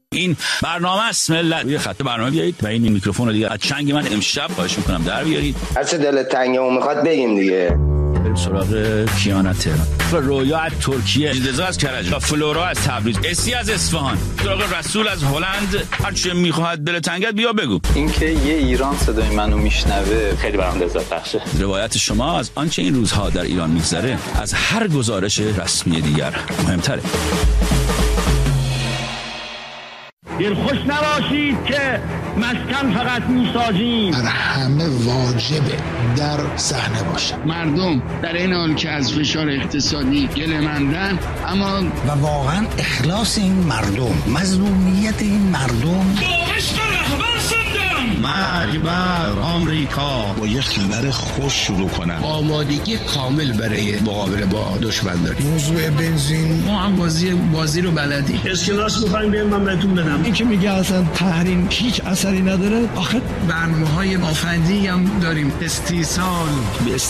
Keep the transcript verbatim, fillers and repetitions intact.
این برنامه است ملت. روی خط برنامه بیایید و این میکروفون رو دیگه از چنگ من امشب خواهش میکنم در بیارید. هر چه دلت تنگه و میخواد بگیم دیگه. بریم سراغ کیانا تهران، رویا از ترکیه، رضا از کرج، فلورا از تبریز، اسی از اصفهان، سراغ رسول از هلند. هر چه میخواد دل تنگت بیا بگو. اینکه یه ایران صدای منو میشنوه خیلی برام لذت بخشه. روایت شما از آنچه این روزها در ایران میگذره از هر گزارش رسمی دیگر مهمتره. دلخوش نباشید که مسکن فقط میسازیم. بر همه واجبه در صحنه باشه. مردم در این حال که از فشار اقتصادی گله‌مندن، اما و واقعا اخلاص این مردم، مظلومیت این مردم. مرگ بر آمریکا. با یه خبر خوش شروع کنم. آمادگی کامل برای مقابله با دشمن داریم. موضوع بنزین، ما هم بازی بازی رو بلدیم. اسکناس می‌خوایم بیایم من بهتون بدم. این که میگه اصلا تحریم هیچ اثری نداره. آخه برنامه‌های مافندی هم داریم. استیصال